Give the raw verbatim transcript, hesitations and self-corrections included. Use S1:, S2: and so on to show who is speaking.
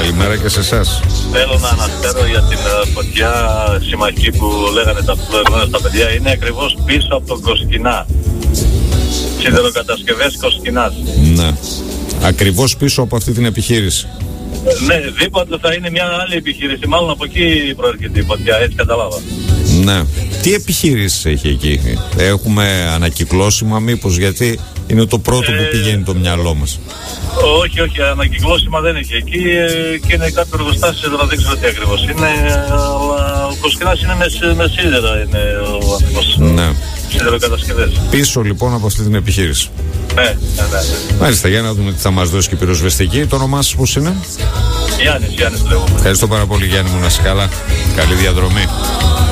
S1: Καλημέρα και σε εσάς.
S2: Θέλω να αναφέρω για την uh, φωτιά συμμαχική που λέγανε τα προηγούμενα τα παιδιά. Είναι ακριβώς πίσω από τον Κοσκινά. Σιδεροκατασκευές Κοσκινάς.
S1: Ναι. Ακριβώς πίσω από αυτή την επιχείρηση.
S2: Ναι, δίποτε θα είναι μια άλλη επιχείρηση. Μάλλον από εκεί προέρχεται η φωτιά, έτσι καταλάβα.
S1: Ναι. Τι επιχείρηση έχει εκεί? Έχουμε ανακυκλώσιμα μήπως? Γιατί είναι το πρώτο ε, που πηγαίνει το μυαλό μας.
S2: Όχι, όχι, ανακυκλώσιμα δεν έχει εκεί και είναι κάποιο εργοστάσιο, δεν ξέρω τι ακριβώς είναι, αλλά ο Κοσκινάς είναι με, με σίδερα, είναι ο άνθρωπος.
S1: Ναι.
S2: Σιδεροκατασκευές.
S1: Πίσω λοιπόν από αυτή την επιχείρηση.
S2: Ναι, ναι, ναι.
S1: Μάλιστα, για να δούμε τι θα μας δώσει και η πυροσβεστική. Το όνομά σας πώς είναι?
S2: Γιάννης, Γιάννης λέγομαι.
S1: Ευχαριστώ πάρα πολύ, Γιάννη μου, να είσαι καλά. Καλή διαδρομή.